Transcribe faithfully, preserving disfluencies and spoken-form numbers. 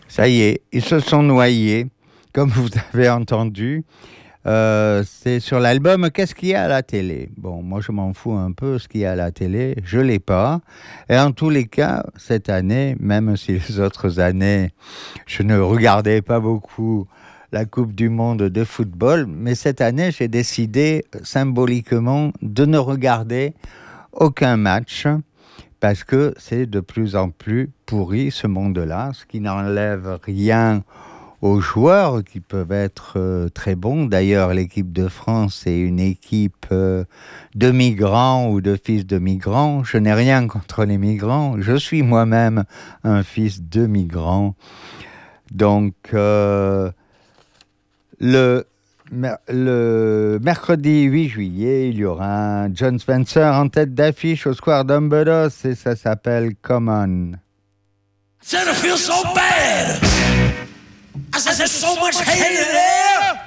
Ça y est, ils se sont noyés, comme vous avez entendu. Euh, c'est sur l'album Qu'est-ce qu'il y a à la télé? Bon, moi je m'en fous un peu ce qu'il y a à la télé, je l'ai pas. Et en tous les cas, cette année, même si les autres années, je ne regardais pas beaucoup la Coupe du Monde de football, mais cette année, j'ai décidé symboliquement de ne regarder aucun match parce que c'est de plus en plus pourri ce monde-là, ce qui n'enlève rien aux joueurs qui peuvent être euh, très bons. D'ailleurs, l'équipe de France est une équipe euh, de migrants ou de fils de migrants. Je n'ai rien contre les migrants. Je suis moi-même un fils de migrants. Donc, euh, le, le mercredi huit juillet, il y aura un John Spencer en tête d'affiche au Square Dumbedos et ça s'appelle Come On. Said I feel so bad. I said there's so much hate in there.